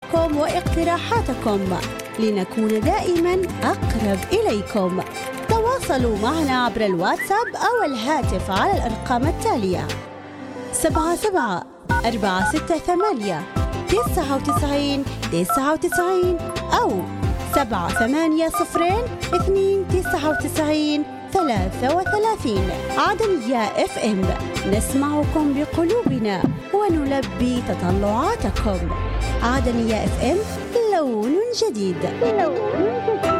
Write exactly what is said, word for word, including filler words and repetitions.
آراءكم واقتراحاتكم لنكون دائما أقرب إليكم. تواصلوا معنا عبر الواتساب أو الهاتف على الأرقام التالية: سبعة سبعة أربعة ستة ثمانية تسعة وتسعين تسعة وتسعين أو سبعة ثمانية صفرين اثنين تسعة وتسعين ثلاثة وثلاثين. عدنية اف ام، نسمعكم بقلوبنا ونلبي تطلعاتكم. عدنية اف ام، لون جديد. لون جديد.